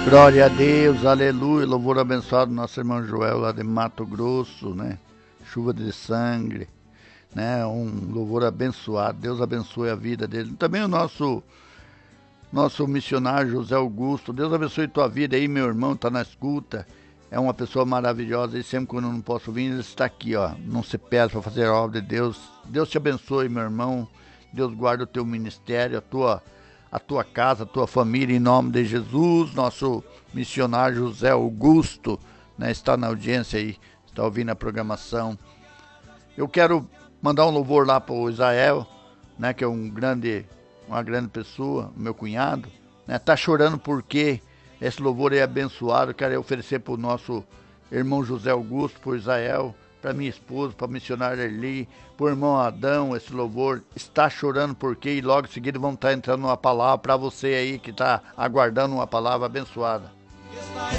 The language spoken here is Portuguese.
Glória a Deus, aleluia, louvor abençoado do nosso irmão Joel lá de Mato Grosso, né? Chuva de sangue, né? Um louvor abençoado, Deus abençoe a vida dele. Também o nosso missionário José Augusto, Deus abençoe tua vida aí, meu irmão, tá na escuta. É uma pessoa maravilhosa e sempre quando eu não posso vir, ele está aqui, ó. Não se perde para fazer a obra de Deus. Deus te abençoe, meu irmão. Deus guarda o teu ministério, a tua casa, a tua família, em nome de Jesus. Nosso missionário José Augusto, né, está na audiência aí, está ouvindo a programação. Eu quero mandar um louvor lá para o Israel, né, que é uma grande pessoa, meu cunhado, né, tá chorando porque esse louvor é abençoado. Eu quero oferecer para o nosso irmão José Augusto, para o Israel, para minha esposa, para a missionária Erli, para o irmão Adão. Esse louvor está chorando porque, e logo em seguida vamos estar entrando numa palavra para você aí que está aguardando uma palavra abençoada.